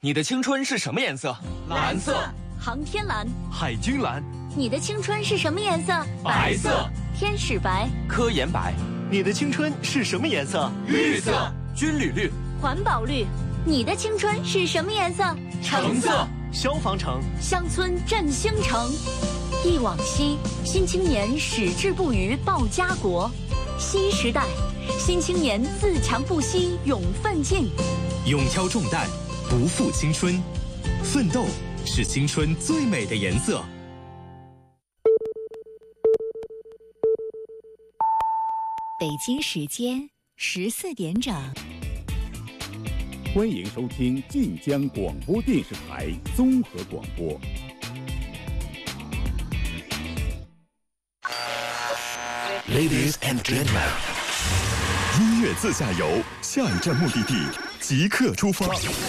你的青春是什么颜色？ 蓝色。 航天蓝。 海军蓝。 你的青春是什么颜色？ 白色。 天使白。 科研白。 你的青春是什么颜色？ 绿色。 军旅绿。 环保绿。你的青春是什么颜色？ 橙色。 消防橙。 乡村振兴城。忆往昔，新青年矢志不渝报家国。新时代，新青年自强不息勇奋进。 勇挑重担，不负青春。奋斗是青春最美的颜色。 北京时间14点整。 欢迎收听晋江广播电视台综合广播。 Ladies and gentlemen， 音乐自驾游，下一站目的地即刻出发。